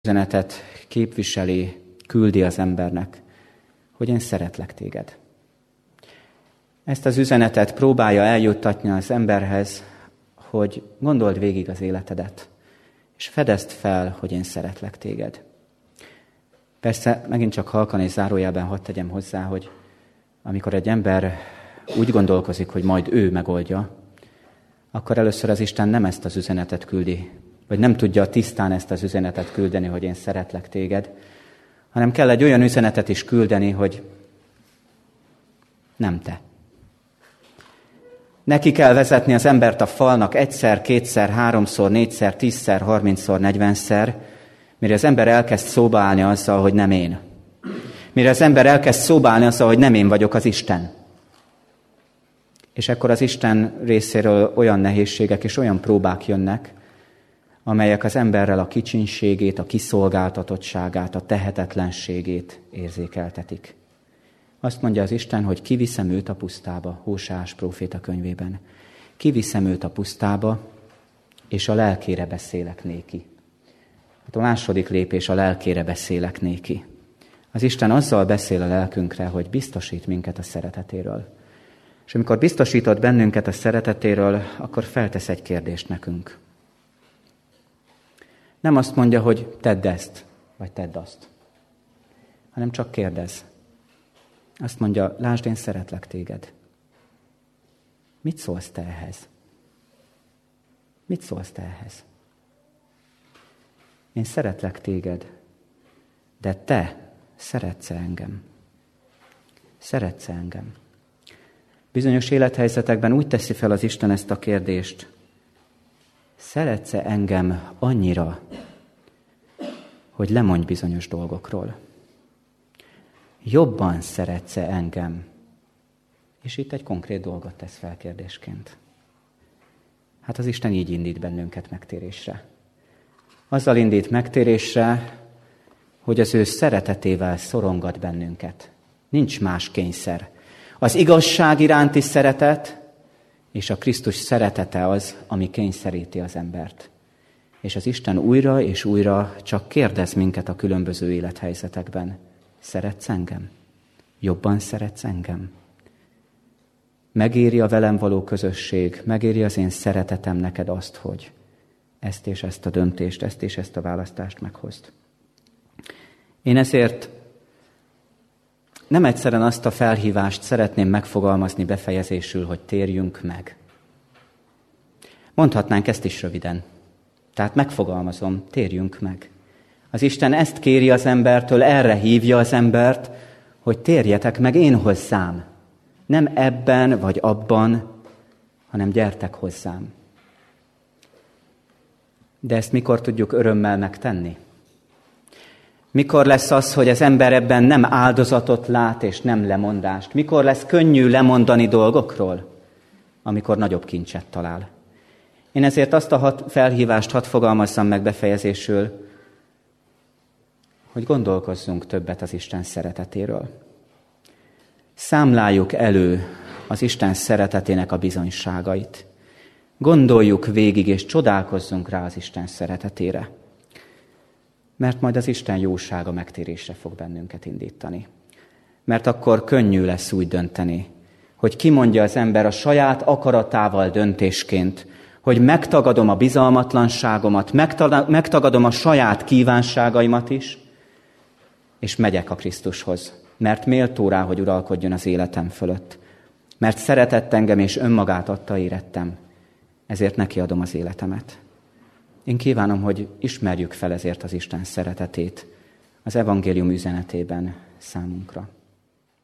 üzenetet képviseli, küldi az embernek, hogy én szeretlek téged. Ezt az üzenetet próbálja eljuttatni az emberhez, hogy gondold végig az életedet, és fedezd fel, hogy én szeretlek téged. Persze, megint csak halkan és zárójelben hadd tegyem hozzá, hogy amikor egy ember úgy gondolkozik, hogy majd ő megoldja, akkor először az Isten nem ezt az üzenetet küldi, vagy nem tudja tisztán ezt az üzenetet küldeni, hogy én szeretlek téged, hanem kell egy olyan üzenetet is küldeni, hogy nem te. Neki kell vezetni az embert a falnak egyszer, kétszer, háromszor, négyszer, 10-szer, 30-szor, 40-szer, mire az ember elkezd szóba állni azzal, hogy nem én. Mire az ember elkezd szóba állni azzal, hogy nem én vagyok az Isten. És ekkor az Isten részéről olyan nehézségek és olyan próbák jönnek, amelyek az emberrel a kicsinségét, a kiszolgáltatottságát, a tehetetlenségét érzékeltetik. Azt mondja az Isten, hogy kiviszem őt a pusztába, Hóseás próféta könyvében. Kiviszem őt a pusztába, és a lelkére beszélek néki. Hát a második lépés, a lelkére beszélek néki. Az Isten azzal beszél a lelkünkre, hogy biztosít minket a szeretetéről. És amikor biztosított bennünket a szeretetéről, akkor feltesz egy kérdést nekünk. Nem azt mondja, hogy tedd ezt, vagy tedd azt, hanem csak kérdez. Azt mondja, lásd, én szeretlek téged. Mit szólsz te ehhez? Mit szólsz te ehhez? Én szeretlek téged, de te szeretsz engem? Szeretsz engem? Bizonyos élethelyzetekben úgy teszi fel az Isten ezt a kérdést, szeretsz engem annyira, hogy lemondj bizonyos dolgokról? Jobban szeretsz engem? És itt egy konkrét dolgot tesz fel kérdésként. Hát az Isten így indít bennünket megtérésre. Azzal indít megtérésre, hogy az ő szeretetével szorongat bennünket. Nincs más kényszer. Az igazság iránti szeretet és a Krisztus szeretete az, ami kényszeríti az embert. És az Isten újra és újra csak kérdez minket a különböző élethelyzetekben. Szeretsz engem? Jobban szeretsz engem? Megéri a velem való közösség, megéri az én szeretetem neked azt, hogy ezt és ezt a döntést, ezt és ezt a választást meghozd. Én ezért nem egyszerűen azt a felhívást szeretném megfogalmazni befejezésül, hogy térjünk meg. Mondhatnánk ezt is röviden. Tehát megfogalmazom, térjünk meg. Az Isten ezt kéri az embertől, erre hívja az embert, hogy térjetek meg én hozzám. Nem ebben vagy abban, hanem gyertek hozzám. De ezt mikor tudjuk örömmel megtenni? Mikor lesz az, hogy az ember ebben nem áldozatot lát és nem lemondást? Mikor lesz könnyű lemondani dolgokról? Amikor nagyobb kincset talál. Én ezért azt a felhívást hadd fogalmazzam meg befejezésül, hogy gondolkozzunk többet az Isten szeretetéről. Számláljuk elő az Isten szeretetének a bizonyságait. Gondoljuk végig és csodálkozzunk rá az Isten szeretetére. Mert majd az Isten jósága megtérésre fog bennünket indítani. Mert akkor könnyű lesz úgy dönteni, hogy kimondja az ember a saját akaratával döntésként, hogy megtagadom a bizalmatlanságomat, megtagadom a saját kívánságaimat is, és megyek a Krisztushoz, mert méltó rá, hogy uralkodjon az életem fölött. Mert szeretett engem, és önmagát adta érettem, ezért neki adom az életemet. Én kívánom, hogy ismerjük fel ezért az Isten szeretetét az evangélium üzenetében számunkra.